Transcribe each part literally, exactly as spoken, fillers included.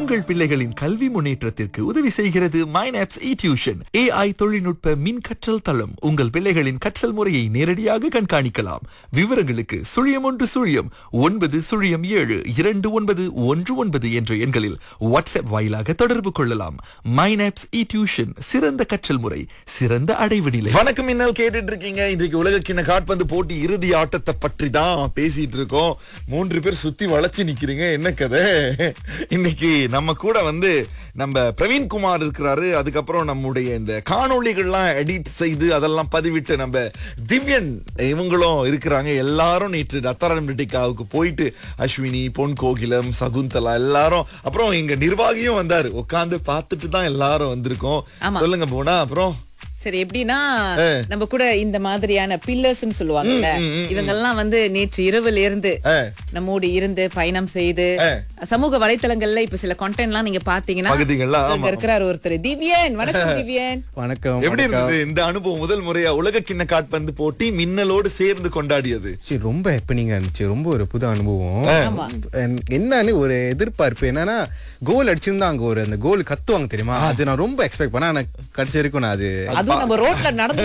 உங்கள் பிள்ளைகளின் கல்வி முன்னேற்றத்திற்கு உதவி செய்கிறது மைனாப்ஸ் இ டியூஷன். ஏஐ தொழில்நுட்ப மின் கற்றல் தளம். உங்கள் பிள்ளைகளின் கற்றல் முறையை நேரடியாக கண்காணிக்கலாம். விவரங்களுக்கு சுழியம் ஒன்று சுழியம் ஒன்பது சுழியம் ஏழு இரண்டு ஒன்பது ஒன்று ஒன்பது என்ற எண்களில் வாட்ஸ்அப் வாயிலாக தொடர்பு கொள்ளலாம். மைனாப்ஸ் இ டியூஷன், சிறந்த கற்றல் முறை, சிறந்த அடைவு நிலை. வணக்கம், இன்னல் கேட்டுட்டு இருக்கீங்க. இன்றைக்கு உலகக்கிண்ண காற்பந்து போட்டி இறுதி ஆட்டத்தை பற்றி தான் பேசிட்டு இருக்கோம். மூன்று பேர் சுத்தி வளைச்சு நிக்கிறீங்க, என்ன கதை? இன்னைக்கு நம்ம கூட வந்து நம்ம பிரவீன்குமார் இருக்கிறாரு. அதுக்கப்புறம் நம்முடைய இந்த காணொளிகள்லாம் எடிட் செய்து அதெல்லாம் பதிவிட்டு நம்ம திவ்யன் இவங்களும் இருக்கிறாங்க. எல்லாரும் நேற்று ரத்தாரம்பட்டிக்காவுக்கு போயிட்டு அஸ்வினி, பொன் கோகிலம், சகுந்தலா எல்லாரும், அப்புறம் எங்க நிர்வாகியும் வந்தாரு. உட்கார்ந்து பார்த்துட்டு தான் எல்லாரும் வந்திருக்கோம். சொல்லுங்க போனா. அப்புறம் சரி, எப்படின்னா நம்ம கூட இந்த மாதிரியான பில்லர்ஸ் சொல்லுவாங்கல்ல, இவங்க எல்லாம் வந்து நேற்று இரவுல இருந்து நம்மோடு இருந்து பயணம் செய்து சமூக வலைத்தளங்கள்ல இப்ப சில கண்டென்ட் எல்லாம் நீங்க பாத்தீங்கன்னா இருக்கிறாரு ஒருத்தர் திவ்யன். வணக்கம் திவ்யன். வணக்கம். எப்படி இருந்தது இந்த அனுபவம்? முதல் முறையா உலக கிண்ண காற்பந்து போட்டி மின்னலோடு சேர்ந்து கொண்டாடியது. ரொம்ப ஹாப்பினிங்கா இருந்துச்சு. ரொம்ப ஒரு புது அனுபவம். என்னன்னு ஒரு எதிர்பார்ப்பு என்னன்னா, கோல் அடிச்சிருந்தா அங்க ஒரு அந்த கோல் கத்துவாங்க தெரியுமா, அது நான் ரொம்ப எக்ஸ்பெக்ட் பண்ணேன். ஆனா கடைசி வரைக்கும் நான் அது நம்ம ரோட்ல நடந்து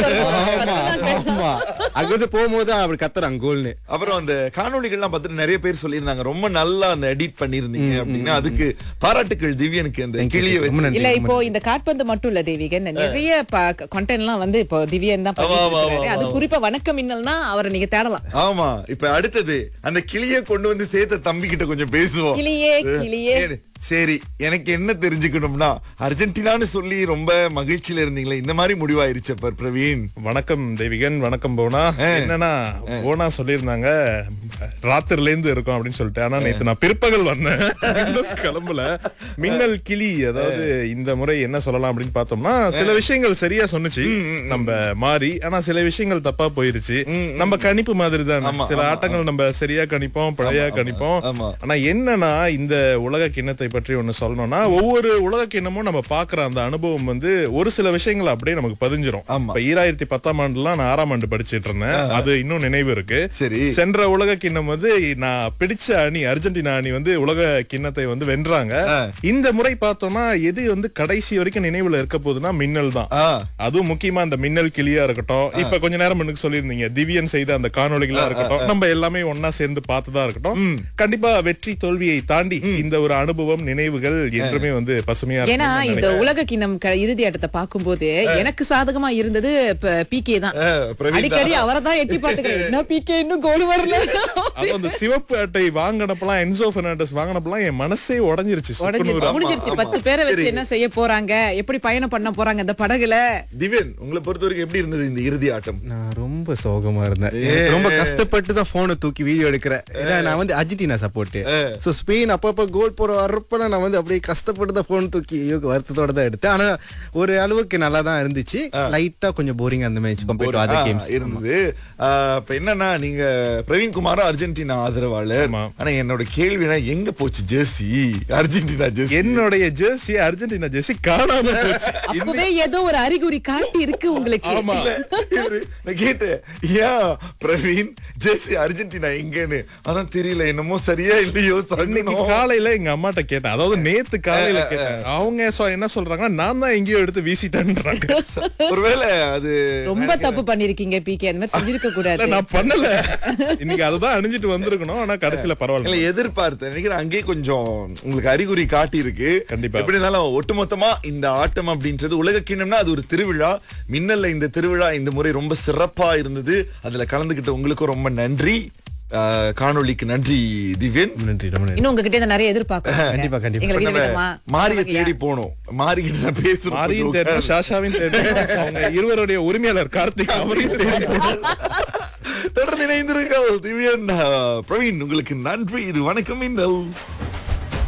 அங்கிருந்து போகும்போது அப்படி கத்துறாங்க கோல்னு. அப்புறம் அந்த காணொளிகள்லாம் பார்த்துட்டு நிறைய பேர் சொல்லியிருந்தாங்க ரொம்ப நல்லா அந்த எடிட் பண்ணிருந்தீங்க அப்படின்னு. அதுக்கு பாராட்டுக்கள் திவ்யனுக்கு. அந்த கிளிய வச்சு இல்ல, இப்போ இந்த காற்பந்து மட்டும் இல்ல தேவிகன், நிறைய கண்டென்ட் எல்லாம் வந்து இப்போ திவ்யன் தான் பண்ணிருக்காரு. அது குறிப்பா வணக்கம் மின்னல்னா அவரை நீங்க தேடலாம். ஆமா, இப்ப அடுத்தது அந்த கிளிய கொண்டு வந்து சேர்த்த தம்பி கிட்ட கொஞ்சம் பேசுவோம். கிளியே கிளியே. சரி, எனக்கு என்ன தெரிஞ்சுக்கணும்னா, அர்ஜென்டினான்னு சொல்லி ரொம்ப மகிழ்ச்சியில இருந்தீங்களே, இந்த மாதிரி முடிவாயிருச்சு பிரவீன்? வணக்கம் தேவிகன். வணக்கம் போனா. என்னன்னா போனா சொல்லியிருந்தாங்க ராத்திரில இருந்து இருக்கும் அப்படின்னு சொல்லிட்டு. ஆனா நேற்று நான் பிற்பகல் வந்தேன், கிளம்பல. மின்னல் கிளி, அதாவது இந்த முறை என்ன சொல்லலாம் அப்படின்னு பார்த்தோம்னா, சில விஷயங்கள் சரியா சொன்னுச்சு நம்ம மாறி, ஆனா சில விஷயங்கள் தப்பா போயிருச்சு. நம்ம கணிப்பு மாதிரி தான். சில ஆட்டங்கள் நம்ம சரியா கணிப்போம், பழைய கணிப்போம். ஆனா என்னன்னா, இந்த உலக கிண்ணத்தை பற்றி ஒண்ணு சொல்லணும்னா, ஒவ்வொரு உலக கிண்ணமும் நம்ம பாக்குற அந்த அனுபவம் வந்து ஒரு சில விஷயங்கள் அப்படியே நமக்கு பதிஞ்சிரும். இப்ப ஈராயிரத்தி பத்தாம் ஆண்டுலாம் நான் ஆறாம் ஆண்டு படிச்சிட்டு இருந்தேன். அது இன்னும் நினைவு இருக்கு. சென்ற உலக கிண்ணம் வந்து நான் பிடிச்ச அணி அர்ஜென்டினா அணி வந்து உலக கிண்ணத்தை வந்து வென்றாங்க. இந்த முறை பார்த்தோம்னா எது வந்து கடைசி வரைக்கும் நினைவுல இருக்க போகுதுன்னா மின்னல் தான். அதுவும் முக்கியமா அந்த மின்னல் கிளியா இருக்கட்டும், இப்ப கொஞ்ச நேரம் முன்னுக்கு சொல்லியிருந்தீங்க திவ்யன் செய்த அந்த காணொளிகளா இருக்கட்டும், நம்ம எல்லாமே ஒன்னா சேர்ந்து பார்த்ததா இருக்கட்டும், கண்டிப்பா வெற்றி தோல்வியை தாண்டி இந்த ஒரு அனுபவம், நினைவுகள் என்றுமே வந்து பசுமையா இருக்கு. ஏன்னா இந்த உலக கிண்ணம் இறுதி ஆட்டத்தை பார்க்கும்போது எனக்கு சாதகமா இருந்தது பிகே தான். அடிக்கடி அவரை தான் எட்டி பாத்துக்கிறேன், என்ன பிகே இன்னும் கோல் வரல. அந்த சிவப்பு அட்டை வாங்கினப்பெல்லாம், என்சோ பெர்னாண்டஸ் வாங்கினப்பெல்லாம் என் மனசே உடைஞ்சிருச்சு. முடிஞ்சிருச்சு. பத்து பேரை வச்சு என்ன செய்ய போறாங்க, எப்படி பயணம் பண்ண போறாங்க இந்த படகுல? திவ்யன், உங்களை பொறுத்த வரைக்கும் எப்படி இருந்தது இந்த இறுதி ஆட்டம்? நான் ரொம்ப சோகமா இருந்தேன். ரொம்ப கஷ்டப்பட்டு தான் போனை தூக்கி வீடியோ எடுக்கிறேன். நான் வந்து அர்ஜென்டினா சப்போர்ட். சோ ஸ்பெயின் அப்பப்ப கோல் போற வரப்ப நான் வந்து அப்படியே கஷ்டப்பட்டு தான் போன் தூக்கி வருத்தத்தோட தான் எடுத்தேன். ஆனா ஒரு அளவுக்கு நல்லா தான் இருந்துச்சு. லைட்டா கொஞ்சம் போரிங்கா அந்த match compare to other games இருந்தது. இப்ப என்னன்னா, நீங்க பிரவீன்குமார் அர்ஜென்டினா ஆதரவாளர். ஆனா என்னோட கேள்வினா, எங்க போச்சு ஜெர்சி? அர்ஜென்டினா ஜெர்சி, என்னுடைய ஜெர்சி அர்ஜென்டினா ஜெர்சி காணாம போச்சு. அப்பவே ஏதோ ஒரு அறிகுறி காட்டி இருக்கு உங்களுக்கு. ஆமா, நான் கேட்டேன், ஏன் பிரவீன் ஜெர்சி அர்ஜென்டினா எங்கன்னு? அதான் தெரியல, என்னமோ சரியா இல்லையோ. காலையில எங்க அம்மாட்ட கேட்டேன், அதாவது நேத்து காலையில கேட்டேன். அவங்க என்ன சொல்றாங்கன்னா, நான் தான் எங்கேயோ எடுத்து வீசிட்டேன்றாங்க. ஒருவேளை அது ரொம்ப தப்பு பண்ணிருக்கீங்க பிகே, அந்த மாதிரி செஞ்சிருக்க கூடாது. நான் பண்ணல, இன்னைக்கு அதுதான் அணிஞ்சிட்டு வந்திருக்கணும். ஆனா கடைசியில பரவாயில்ல, எதிர்பார்த்தேன். நினைக்கிறேன் அங்கே கொஞ்சம் உங்களுக்கு அறிகுறி காட்டி இருக்கு. கண்டிப்பா. எப்படி இருந்தாலும் ஒட்டுமொத்தமா இந்த ஆட்டம் அப்படின்றது உலக கிண்ணம்னா அது ஒரு திருவிழா. மின்னல்ல இந்த திருவிழா இந்த முறை ரொம்ப சிறப்பா இருந்தது. அதுல கலந்துகிட்ட உங்களுக்கும் ரொம்ப நன்றி. காணொளிக்கு நன்றி திவ்யன். நன்றி. இன்னும் உங்ககிட்ட நிறைய எதிர்பார்க்கிறேன். கண்டிப்பா கண்டிப்பா. மாரியை தேடி போனோம். மாரிகிட்ட பேசணும். மாரியும் தேடணும், சாஷாவையும் தேடணும், அவங்க இருவருடைய உரிமையாளர் கார்த்திக் அவரையும் தேடணும். தொடர்ந்து இணைந்திருங்கள். திவ்யன், பிரவீன், உங்களுக்கு நன்றி. இது வணக்கம் மின்னல்.